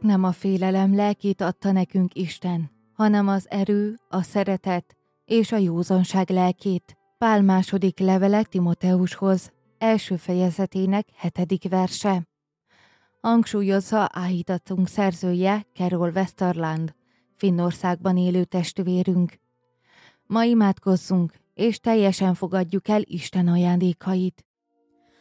nem a félelem lelkét adta nekünk Isten, hanem az erő, a szeretet és a józanság lelkét. Pál második levele Timoteushoz, első fejezetének 7. verse. Hangsúlyozza áhítatunk szerzője Carol Westerland, Finnországban élő testvérünk. Ma imádkozzunk, és teljesen fogadjuk el Isten ajándékait.